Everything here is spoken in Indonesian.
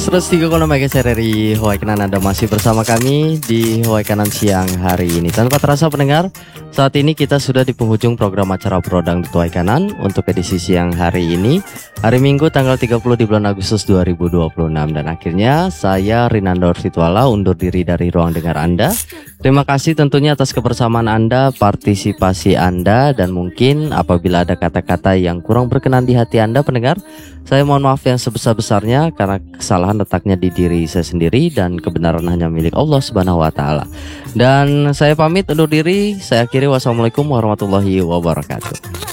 103,3 Hawaii Kanan, Anda masih bersama kami di Hawaii Kanan siang hari ini. Tanpa terasa pendengar, saat ini kita sudah di penghujung program acara Prodang di Hawaii Kanan untuk edisi siang hari ini, hari Minggu tanggal 30 di bulan Agustus 2026. Dan akhirnya saya Rinando Situala undur diri dari ruang dengar Anda. Terima kasih tentunya atas kebersamaan Anda, partisipasi Anda, dan mungkin apabila ada kata-kata yang kurang berkenan di hati Anda pendengar, saya mohon maaf yang sebesar-besarnya karena kesalahan letaknya di diri saya sendiri dan kebenaran hanya milik Allah Subhanahu wa taala. Dan saya pamit undur diri, saya akhiri wassalamualaikum warahmatullahi wabarakatuh.